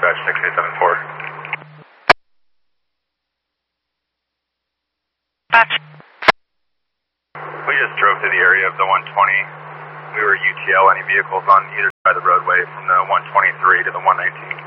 dispatch 6874. Dispatch. We just drove through the area of the 120. We were UTL any vehicles on either side of the roadway from the 123 to the 119.